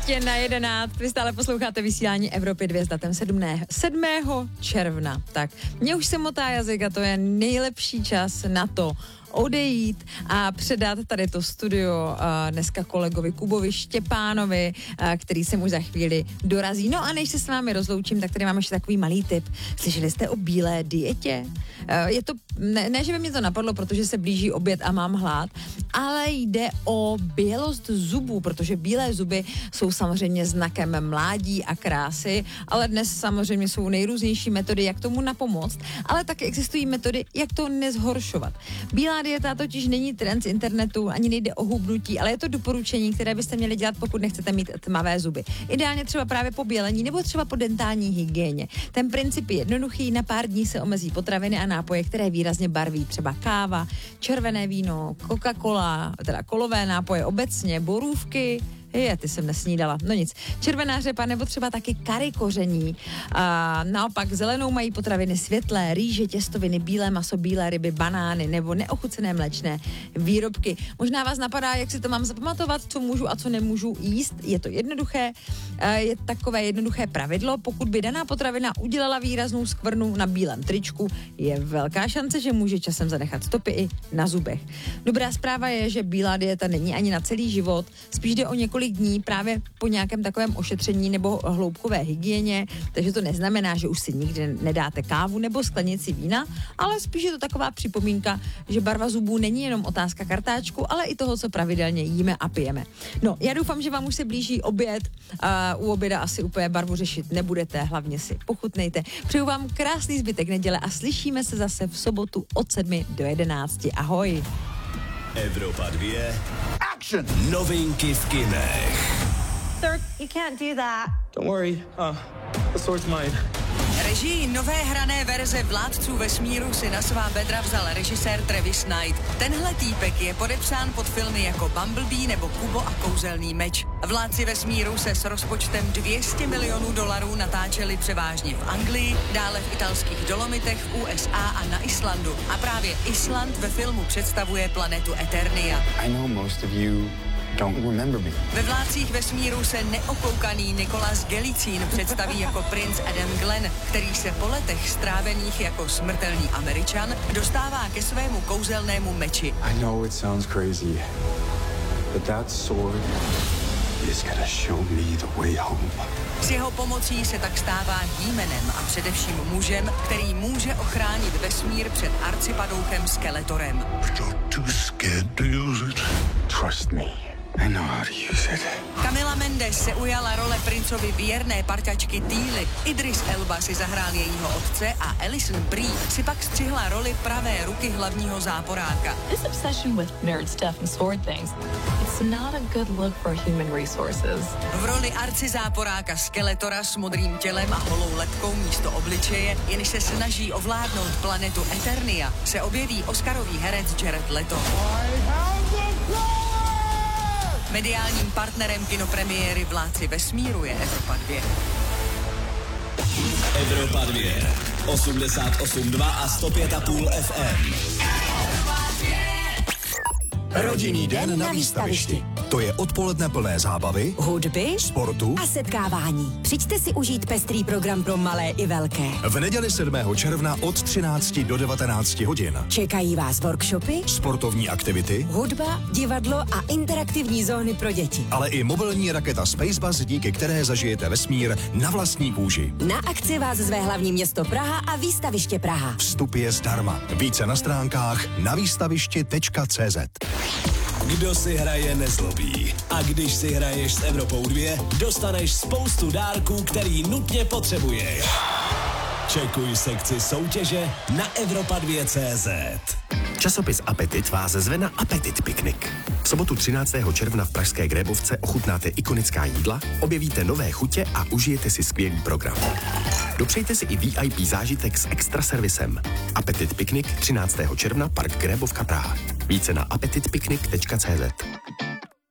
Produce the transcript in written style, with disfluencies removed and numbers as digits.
10:55. Vy stále posloucháte vysílání Evropy 2 s datem 7. června. Tak, mě už se motá jazyk a to je nejlepší čas na to odejít a předat tady to studio dneska kolegovi Kubovi Štěpánovi, který se už za chvíli dorazí. No a než se s vámi rozloučím, tak tady mám ještě takový malý tip. Slyšeli jste o bílé dietě? Je to, ne, že by mě to napadlo, protože se blíží oběd a mám hlad, ale jde o bělost zubů, protože bílé zuby jsou samozřejmě znakem mládí a krásy, ale dnes samozřejmě jsou nejrůznější metody, jak tomu napomoct, ale taky existují metody, jak to nezhoršovat. Bílá dieta totiž není trend z internetu, ani nejde o hubnutí, ale je to doporučení, které byste měli dělat, pokud nechcete mít tmavé zuby. Ideálně třeba právě po bělení nebo třeba po dentální hygieně. Ten princip je jednoduchý, na pár dní se omezí potraviny a nápoje, které výrazně barví, třeba káva, červené víno, Coca-Cola, teda kolové nápoje obecně, borůvky. Ty jsem nesnídala. No nic. Červená řepa nebo třeba taky kary koření. A naopak zelenou mají potraviny světlé, rýže, těstoviny, bílé maso, bílé ryby, banány nebo neochucené mléčné výrobky. Možná vás napadá, jak si to mám zapamatovat, co můžu a co nemůžu jíst. Je to jednoduché. Je takové jednoduché pravidlo. Pokud by daná potravina udělala výraznou skvrnu na bílém tričku, je velká šance, že může časem zanechat stopy i na zubech. Dobrá zpráva je, že bílá dieta není ani na celý život. Spíš jde o několik dní právě po nějakém takovém ošetření nebo hloubkové hygieně, takže to neznamená, že už si nikdy nedáte kávu nebo sklenici vína, ale spíš je to taková připomínka, že barva zubů není jenom otázka kartáčku, ale i toho, co pravidelně jíme a pijeme. No, já doufám, že vám už se blíží oběd a u oběda asi úplně barvu řešit nebudete, hlavně si pochutnejte. Přeju vám krásný zbytek neděle a slyšíme se zase v sobotu od 7 do 11. Ahoj! Evropa 2. Action! Novinky v kinech. Sir, you can't do that. Don't worry, the sword's mine. Režii nové hrané verze Vládců vesmíru si na svá bedra vzal režisér Travis Knight. Tenhle týpek je podepsán pod filmy jako Bumblebee nebo Kubo a kouzelný meč. Vládci vesmíru se s rozpočtem $200 milionů natáčeli převážně v Anglii, dále v italských Dolomitech, v USA a na Islandu. A právě Island ve filmu představuje planetu Eternia. I know most of you don't remember me. Ve Vládcích vesmíru se neokoukaný Nicolas Galicín představí jako princ Adam Glenn, který se po letech strávených jako smrtelný Američan dostává ke svému kouzelnému meči. I know it sounds crazy, but that sword is gonna show me the way home. S jeho pomocí se tak stává jímenem a především mužem, který může ochránit vesmír před arcipadouchem Skeletorem. You're too scared to use it. Trust me, I know how to use it. Camila Mendes se ujala role princovi věrné parťačky Teely. Idris Elba si zahrál jejího otce a Alison Brie si pak střihla roli pravé ruky hlavního záporáka. This obsession with nerd stuff and sword things, it's not a good look for human resources. V roli arcizáporáka Skeletora s modrým tělem a holou lebkou místo obličeje, jenž se snaží ovládnout planetu Eternia, se objeví oscarový herec Jared Leto. Mediálním partnerem kinopremiéry Vládci vesmíru je Evropa 2. Evropa 2. 88,2 a 105,5 FM. Rodinný den na výstavišti. To je odpoledne plné zábavy, hudby, sportu a setkávání. Přijďte si užít pestrý program pro malé i velké. v neděli 7. června od 13 do 19 hodin. Čekají vás workshopy, Sportovní aktivity, hudba, divadlo a interaktivní zóny pro děti. ale i mobilní raketa Spacebus, díky které zažijete vesmír na vlastní kůži. Na akci vás zve hlavní město Praha a výstaviště Praha. Vstup je zdarma. Více na stránkách na výstavišti.cz. Kdo si hraje, nezlobí. A když si hraješ s Evropou 2, dostaneš spoustu dárků, který nutně potřebuješ. Čekuj sekci soutěže na Evropa2.cz. Časopis Apetit vás zve na Apetit piknik. V sobotu 13. června v pražské Grébovce ochutnáte ikonická jídla, objevíte nové chutě a užijete si skvělý program. Dopřejte si i VIP zážitek s extra servisem. Apetit piknik 13. června, park Grébovka Praha. Více na apetitpiknik.cz.